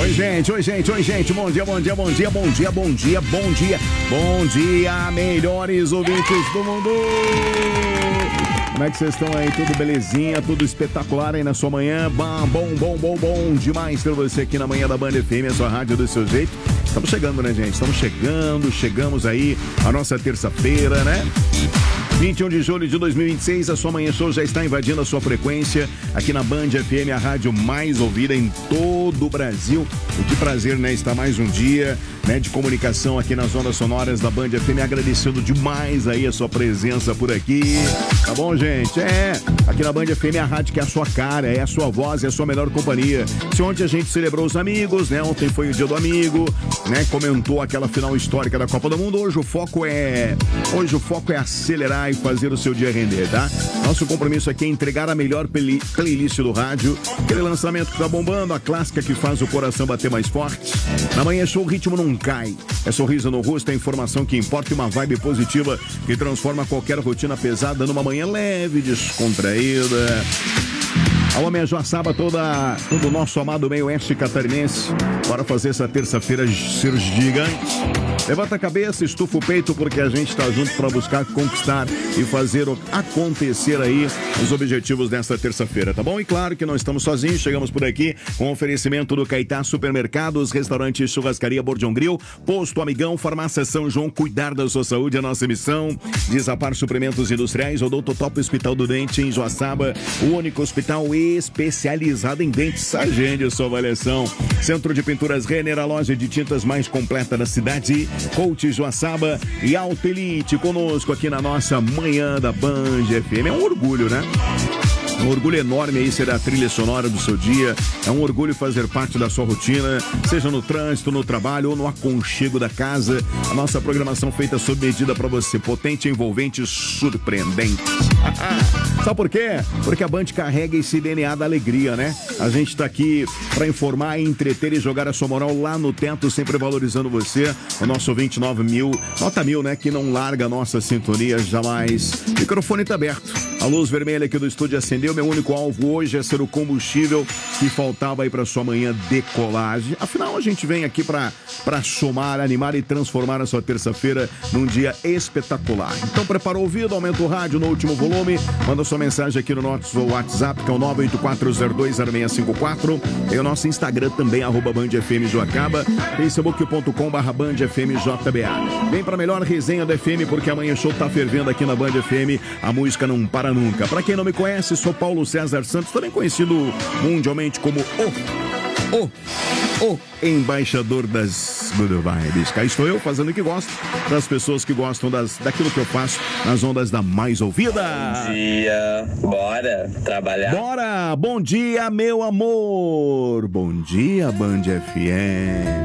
Oi, gente, oi, gente, oi, gente. Bom dia, bom dia, bom dia, bom dia, bom dia, bom dia. Bom dia, melhores ouvintes do mundo. Como é que vocês estão aí? Tudo belezinha? Tudo espetacular aí na sua manhã? Bom demais ter você aqui na manhã da Band FM, a sua rádio do seu jeito. Estamos chegando, né, gente? Chegamos aí a nossa terça-feira, né? 21 de julho de 2026, a sua Manhã Show já está invadindo a sua frequência aqui na Band FM, a rádio mais ouvida em todo o Brasil. Que prazer, né? Estar mais um dia, né, de comunicação aqui nas ondas sonoras da Band FM, agradecendo demais aí a sua presença por aqui. Tá bom, gente? Aqui na Band FM, a rádio que é a sua cara, é a sua voz, é a sua melhor companhia. Se ontem a gente celebrou os amigos, né? Ontem foi o dia do amigo, né? Comentou aquela final histórica da Copa do Mundo. Hoje o foco é acelerar e fazer o seu dia render, tá? Nosso compromisso aqui é entregar a melhor playlist do rádio, aquele lançamento que tá bombando, a clássica que faz o coração bater mais forte. Na Manhã Show o ritmo não cai, é sorriso no rosto, é informação que importa e uma vibe positiva que transforma qualquer rotina pesada numa manhã leve, descontraída. Alô, minha Joaçaba, todo o nosso amado meio oeste catarinense. Bora fazer essa terça-feira ser gigante. Levanta a cabeça, estufa o peito, porque a gente tá junto para buscar conquistar e fazer acontecer aí os objetivos desta terça-feira, tá bom? E claro que não estamos sozinhos, chegamos por aqui com oferecimento do Caetá Supermercados, Restaurante Churrascaria Bordion Grill, Posto Amigão, Farmácia São João, cuidar da sua saúde é a nossa missão. Desapar Suprimentos Industriais, Odontotop Hospital do Dente em Joaçaba, o único hospital especializado em dentes. Agende a sua avaliação. Centro de Pinturas Renner, a loja de tintas mais completa da cidade. Coach Joaçaba e Auto Elite conosco aqui na nossa manhã da Band FM. É um orgulho, né? Um orgulho enorme aí ser a trilha sonora do seu dia. É um orgulho fazer parte da sua rotina, seja no trânsito, no trabalho ou no aconchego da casa. A nossa programação feita sob medida para você, potente, envolvente, surpreendente. Sabe por quê? Porque a Band carrega esse DNA da alegria, né? A gente tá aqui para informar, entreter e jogar a sua moral lá no teto, sempre valorizando você. O nosso 29 mil, nota 1000, né? Que não larga a nossa sintonia jamais. O microfone tá aberto. A luz vermelha aqui do estúdio acendeu. Meu único alvo hoje é ser o combustível que faltava aí para sua manhã decolagem. Afinal, a gente vem aqui para somar, animar e transformar a sua terça-feira num dia espetacular. Então, prepara o ouvido, aumenta o rádio no último volume, manda sua mensagem aqui no nosso WhatsApp, que é o 984020654. Tem o nosso Instagram também, @BandFM Joacaba, facebook.com/BandFMJBA. Vem pra melhor resenha da FM, porque amanhã o show tá fervendo aqui na Band FM. A música não para nunca. Pra quem não me conhece, sou Paulo César Santos, também conhecido mundialmente como o embaixador das Good Vibes. Cá estou eu fazendo o que gosto, das pessoas que gostam daquilo que eu faço nas ondas da mais ouvida. Bom dia, bora trabalhar? Bora! Bom dia, meu amor! Bom dia, Band FM.